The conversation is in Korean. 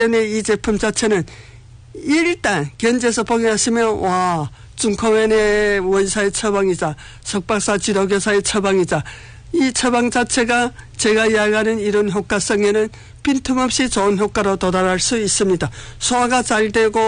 이 제품 자체는 일단 견제에서 보게 하시면 와 중커맨의 원사의 처방이자 석박사 지도교사의 처방이자 이 처방 자체가 제가 이야기하는 이런 효과성에는 빈틈없이 좋은 효과로 도달할 수 있습니다. 소화가 잘 되고